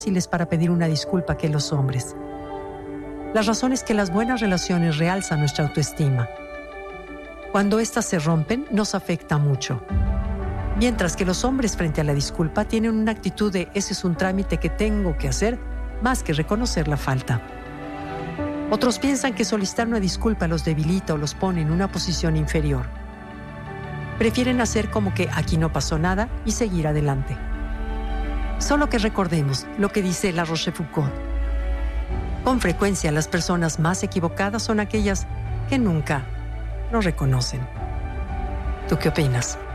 fáciles para pedir una disculpa que los hombres. La razón es que las buenas relaciones realzan nuestra autoestima. Cuando éstas se rompen, nos afecta mucho. Mientras que los hombres frente a la disculpa tienen una actitud de ese es un trámite que tengo que hacer, más que reconocer la falta. Otros piensan que solicitar una disculpa los debilita o los pone en una posición inferior. Prefieren hacer como que aquí no pasó nada y seguir adelante. Solo que recordemos lo que dice La Rochefoucauld. Con frecuencia las personas más equivocadas son aquellas que nunca lo reconocen. ¿Tú qué opinas?